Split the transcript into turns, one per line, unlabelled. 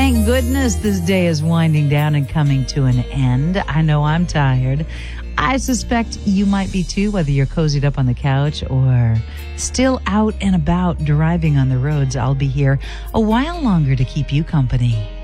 Thank goodness this day is winding down and coming to an end. I know I'm tired. I suspect you might be too, whether you're cozied up on the couch or still out and about driving on the roads. I'll be here a while longer to keep you company.